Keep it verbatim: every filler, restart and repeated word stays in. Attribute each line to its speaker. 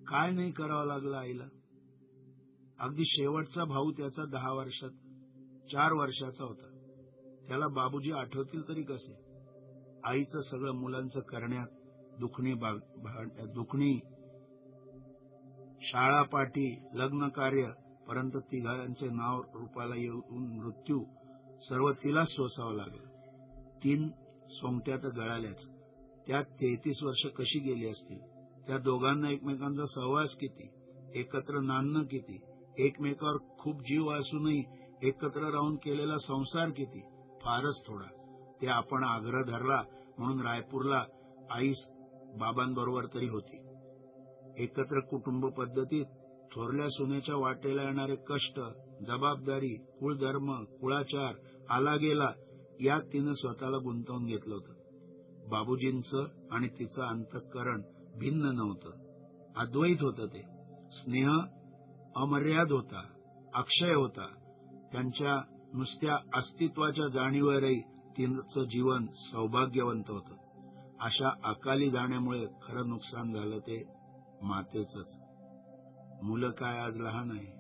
Speaker 1: काय नाही करावं लागलं आईला. अगदी शेवटचा भाऊ त्याचा दहा वर्षात चार वर्षाचा होता. त्याला बाबूजी आठवतील तरी कसे. आईचं सगळं मुलांचं करण्यात, दुखणी दुखणी शाळा पाठी, लग्न कार्य, परंतु तिघांचे नाव रूपाला येऊन मृत्यू सर्व तिलाच सोसावं लागलं. तीन सोंगट्या तर गळाल्याच. त्यात तेहतीस वर्ष कशी गेली असतील. त्या दोघांना एकमेकांचा सहवास किती, एकत्र नांदणं किती, एकमेकावर खूप जीव असूनही एकत्र राहून केलेला संसार किती, फारच थोडा. ते आपण आग्रह धरला म्हणून रायपूरला आई बाबांबरोबर तरी होती. एकत्र कुटुंब पद्धतीत थोरल्या सुनेच्या वाटेला येणारे कष्ट, जबाबदारी, कुळधर्म, कुळाचार आला गेला यात तिनं स्वतःला गुंतवून घेतलं होतं. बाबूजींचं आणि तिचं अंतःकरण भिन्न नव्हतं, अद्वैत होतं. ते स्नेह अमर्याद होता, अक्षय होता. त्यांच्या नुसत्या अस्तित्वाच्या जाणीवेवरही तिचं जीवन सौभाग्यवंत होतं. अशा अकाली जाण्यामुळे खरं नुकसान झालं ते मातेचंच. मुलं काय आज लहान आहे.